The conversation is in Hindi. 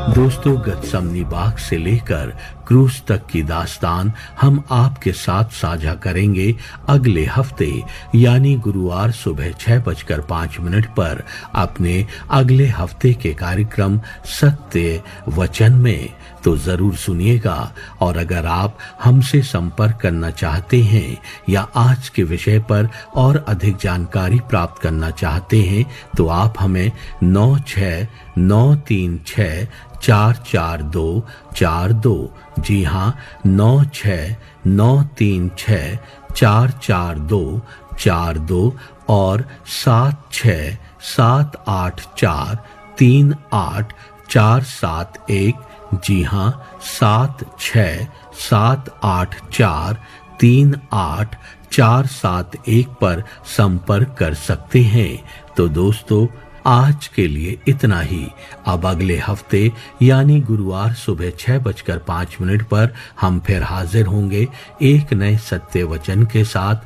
दोस्तों, गतसमनी बाग से लेकर क्रूज तक की दास्तान हम आपके साथ साझा करेंगे अगले हफ्ते यानी गुरुवार सुबह 6:05 पर अपने अगले हफ्ते के कार्यक्रम सत्य वचन में। तो जरूर सुनिएगा। और अगर आप हमसे संपर्क करना चाहते हैं या आज के विषय पर और अधिक जानकारी प्राप्त करना चाहते हैं तो आप हमें 9693644242 जी हाँ 9693644242 और 7678438471 जी हाँ 7678438471 पर संपर्क कर सकते हैं। तो दोस्तों, आज के लिए इतना ही। अब अगले हफ्ते यानी गुरुवार सुबह 6:05 पर हम फिर हाजिर होंगे एक नए सत्य वचन के साथ।